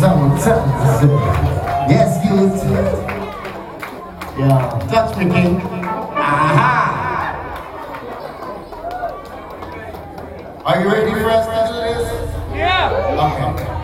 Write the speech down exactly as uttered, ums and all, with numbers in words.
sometimes. Yes, you too. Yeah, touch me, King. Aha! Are you ready for us to do this? Yeah! Okay.